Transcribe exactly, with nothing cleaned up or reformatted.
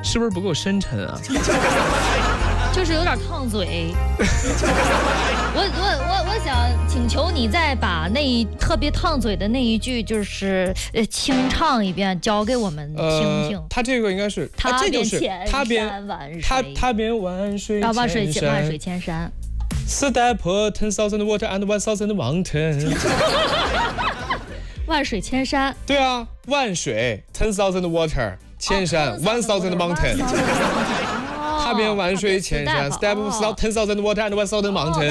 是不是不够深沉啊？ 就是有点烫嘴。我我我我想请求你再把那一特别烫嘴的那一句，就是呃清唱一遍，教给我们听听。 呃、他这个应该是， 他这就是他边他他边万水千山，万水万水千山。 Step ten thousand water and one thousand mountain 。 万水千山。 对啊，万水 ten thousand water， 千山 one thousand mountain。踏遍万水千山 ，Step ten thousand water and one thousand mountain。